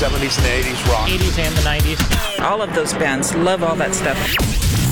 70s and 80s rock. 80s and the 90s. All of those bands, love all that stuff.